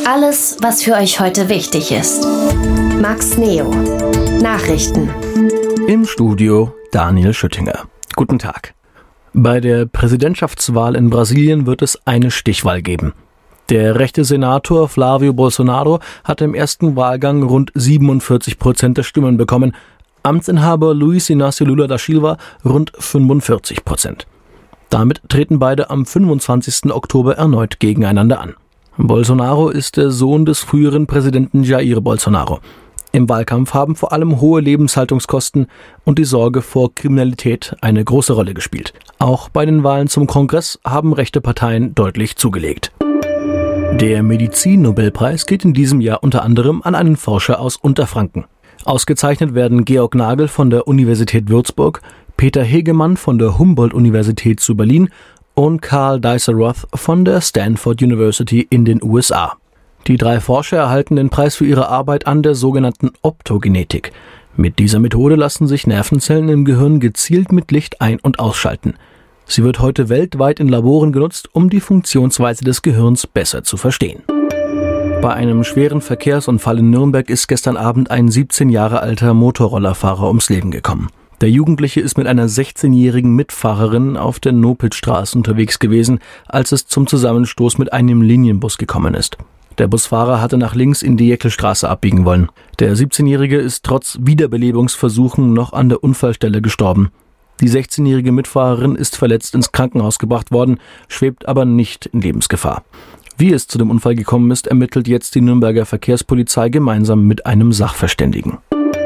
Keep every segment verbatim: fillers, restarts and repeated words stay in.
Alles, was für euch heute wichtig ist. Max Neo. Nachrichten. Im Studio Daniel Schüttinger. Guten Tag. Bei der Präsidentschaftswahl in Brasilien wird es eine Stichwahl geben. Der rechte Senator Flávio Bolsonaro hat im ersten Wahlgang rund siebenundvierzig Prozent der Stimmen bekommen, Amtsinhaber Luiz Inácio Lula da Silva rund fünfundvierzig Prozent. Damit treten beide am fünfundzwanzigsten Oktober erneut gegeneinander an. Bolsonaro ist der Sohn des früheren Präsidenten Jair Bolsonaro. Im Wahlkampf haben vor allem hohe Lebenshaltungskosten und die Sorge vor Kriminalität eine große Rolle gespielt. Auch bei den Wahlen zum Kongress haben rechte Parteien deutlich zugelegt. Der Medizin-Nobelpreis geht in diesem Jahr unter anderem an einen Forscher aus Unterfranken. Ausgezeichnet werden Georg Nagel von der Universität Würzburg, Peter Hegemann von der Humboldt-Universität zu Berlin und Carl Deiser-Roth von der Stanford University in den U S A. Die drei Forscher erhalten den Preis für ihre Arbeit an der sogenannten Optogenetik. Mit dieser Methode lassen sich Nervenzellen im Gehirn gezielt mit Licht ein- und ausschalten. Sie wird heute weltweit in Laboren genutzt, um die Funktionsweise des Gehirns besser zu verstehen. Bei einem schweren Verkehrsunfall in Nürnberg ist gestern Abend ein siebzehn Jahre alter Motorrollerfahrer ums Leben gekommen. Der Jugendliche ist mit einer sechzehnjährigen Mitfahrerin auf der Nopitzstraße unterwegs gewesen, als es zum Zusammenstoß mit einem Linienbus gekommen ist. Der Busfahrer hatte nach links in die Jäckelstraße abbiegen wollen. Der siebzehnjährige ist trotz Wiederbelebungsversuchen noch an der Unfallstelle gestorben. Die sechzehnjährige Mitfahrerin ist verletzt ins Krankenhaus gebracht worden, schwebt aber nicht in Lebensgefahr. Wie es zu dem Unfall gekommen ist, ermittelt jetzt die Nürnberger Verkehrspolizei gemeinsam mit einem Sachverständigen.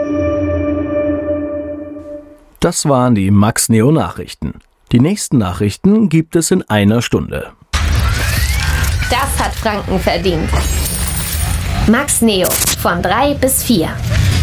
Das waren die Max Neo Nachrichten. Die nächsten Nachrichten gibt es in einer Stunde. Das hat Franken verdient. Max Neo von drei bis vier.